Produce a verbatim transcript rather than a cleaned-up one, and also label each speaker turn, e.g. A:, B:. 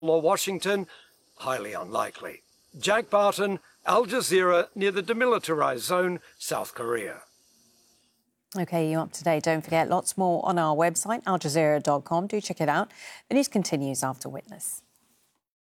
A: or Washington, highly unlikely. Jack Barton, Al Jazeera, near the demilitarized zone, South Korea.
B: OK, you up to date. Don't forget, lots more on our website, al jazeera dot com. Do check it out. The news continues after Witness.